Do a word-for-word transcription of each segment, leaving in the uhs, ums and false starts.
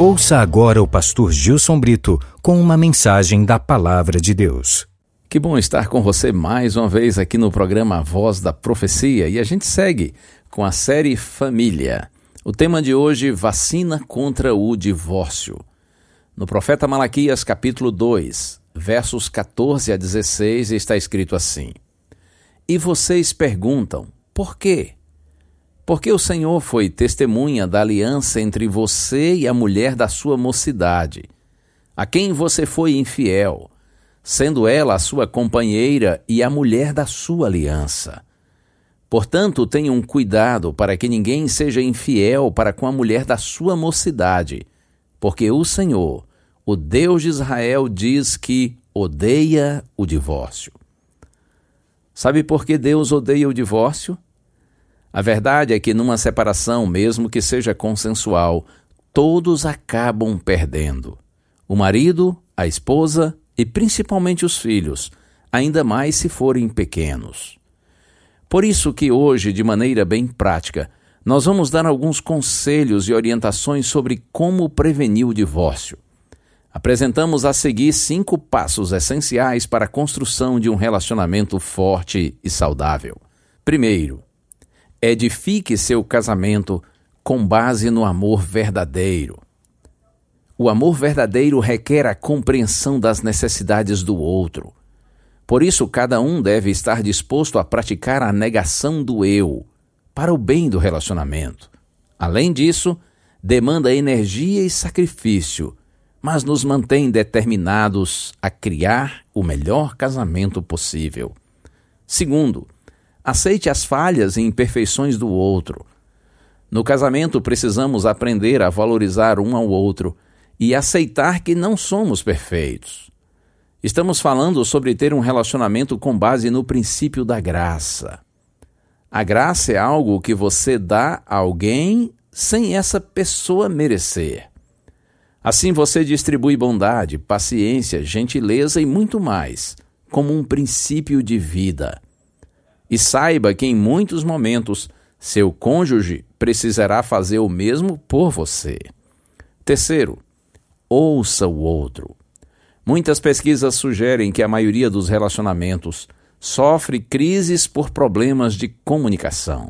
Ouça agora o pastor Gilson Brito com uma mensagem da Palavra de Deus. Que bom estar com você mais uma vez aqui no programa A Voz da Profecia, e a gente segue com a série Família. O tema de hoje, vacina contra o divórcio. No profeta Malaquias capítulo dois, versos catorze a dezesseis, está escrito assim: E vocês perguntam, por quê? Porque o Senhor foi testemunha da aliança entre você e a mulher da sua mocidade, a quem você foi infiel, sendo ela a sua companheira e a mulher da sua aliança. Portanto, tenham cuidado para que ninguém seja infiel para com a mulher da sua mocidade, porque o Senhor, o Deus de Israel, diz que odeia o divórcio. Sabe por que Deus odeia o divórcio? A verdade é que numa separação, mesmo que seja consensual, todos acabam perdendo. O marido, a esposa e principalmente os filhos, ainda mais se forem pequenos. Por isso que hoje, de maneira bem prática, nós vamos dar alguns conselhos e orientações sobre como prevenir o divórcio. Apresentamos a seguir cinco passos essenciais para a construção de um relacionamento forte e saudável. Primeiro, edifique seu casamento com base no amor verdadeiro. O amor verdadeiro requer a compreensão das necessidades do outro. Por isso, cada um deve estar disposto a praticar a negação do eu, para o bem do relacionamento. Além disso, demanda energia e sacrifício, mas nos mantém determinados a criar o melhor casamento possível. Segundo, aceite as falhas e imperfeições do outro. No casamento, precisamos aprender a valorizar um ao outro e aceitar que não somos perfeitos. Estamos falando sobre ter um relacionamento com base no princípio da graça. A graça é algo que você dá a alguém sem essa pessoa merecer. Assim você distribui bondade, paciência, gentileza e muito mais, como um princípio de vida. E saiba que em muitos momentos, seu cônjuge precisará fazer o mesmo por você. Terceiro, ouça o outro. Muitas pesquisas sugerem que a maioria dos relacionamentos sofre crises por problemas de comunicação.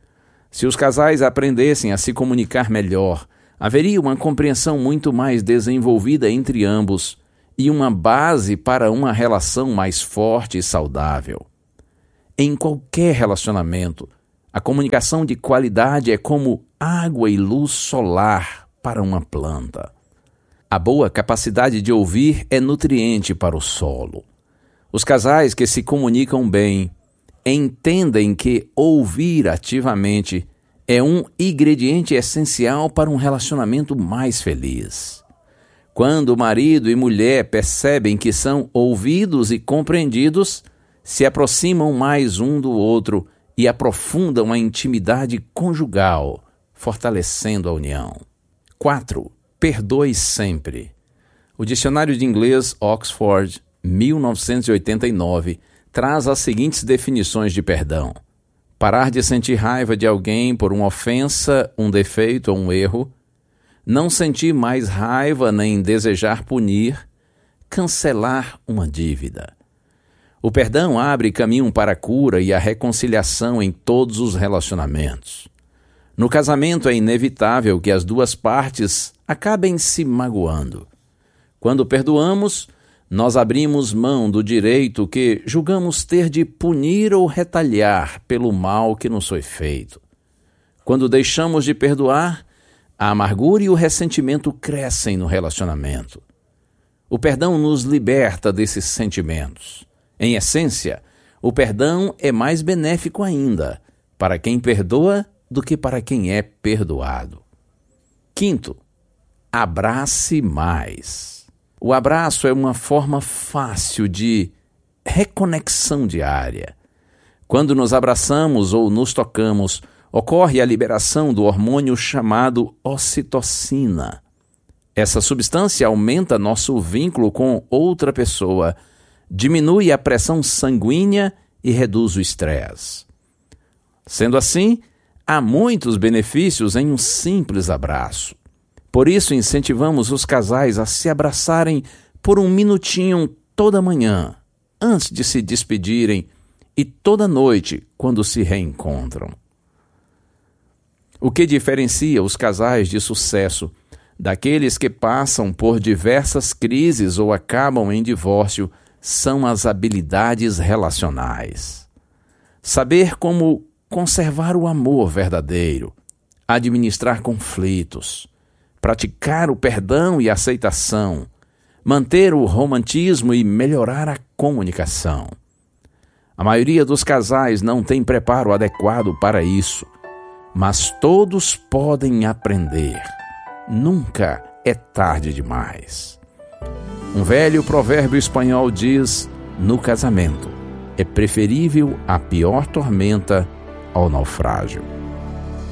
Se os casais aprendessem a se comunicar melhor, haveria uma compreensão muito mais desenvolvida entre ambos e uma base para uma relação mais forte e saudável. Em qualquer relacionamento, a comunicação de qualidade é como água e luz solar para uma planta. A boa capacidade de ouvir é nutriente para o solo. Os casais que se comunicam bem entendem que ouvir ativamente é um ingrediente essencial para um relacionamento mais feliz. Quando marido e mulher percebem que são ouvidos e compreendidos, se aproximam mais um do outro e aprofundam a intimidade conjugal, fortalecendo a união. quatro. Perdoe sempre. O dicionário de inglês Oxford, mil novecentos e oitenta e nove, traz as seguintes definições de perdão: parar de sentir raiva de alguém por uma ofensa, um defeito ou um erro, não sentir mais raiva nem desejar punir, cancelar uma dívida. O perdão abre caminho para a cura e a reconciliação em todos os relacionamentos. No casamento é inevitável que as duas partes acabem se magoando. Quando perdoamos, nós abrimos mão do direito que julgamos ter de punir ou retalhar pelo mal que nos foi feito. Quando deixamos de perdoar, a amargura e o ressentimento crescem no relacionamento. O perdão nos liberta desses sentimentos. Em essência, o perdão é mais benéfico ainda para quem perdoa do que para quem é perdoado. Quinto, abrace mais. O abraço é uma forma fácil de reconexão diária. Quando nos abraçamos ou nos tocamos, ocorre a liberação do hormônio chamado ocitocina. Essa substância aumenta nosso vínculo com outra pessoa, diminui a pressão sanguínea e reduz o estresse. Sendo assim, há muitos benefícios em um simples abraço. Por isso, incentivamos os casais a se abraçarem por um minutinho toda manhã, antes de se despedirem, e toda noite, quando se reencontram. O que diferencia os casais de sucesso daqueles que passam por diversas crises ou acabam em divórcio são as habilidades relacionais. Saber como conservar o amor verdadeiro, administrar conflitos, praticar o perdão e a aceitação, manter o romantismo e melhorar a comunicação. A maioria dos casais não tem preparo adequado para isso, mas todos podem aprender. Nunca é tarde demais. Um velho provérbio espanhol diz: no casamento, é preferível a pior tormenta ao naufrágio.